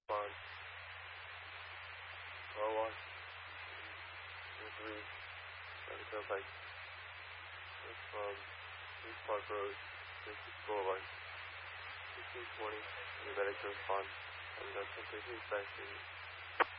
respond. Car wash. 3. Traffic Turnpike. That's from East Park Road, District Boulevard. 1620. Paramedics respond. I'm done. 10 back to